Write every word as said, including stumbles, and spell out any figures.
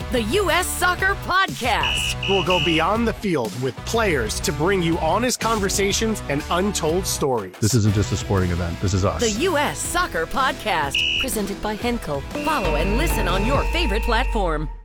the U S Soccer Podcast. We'll go beyond the field with players to bring you honest conversations and untold stories. This isn't just a sporting event. This is us. The U S Soccer Podcast, presented by Henkel. Follow and listen on your favorite platform.